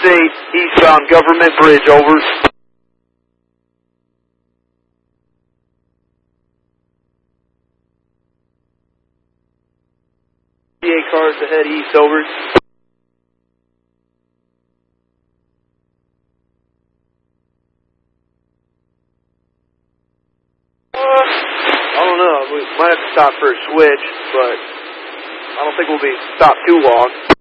8, eastbound Government Bridge, over. 8 cars to head east, over. I don't know. We might have to stop for a switch, but I don't think we'll be stopped too long.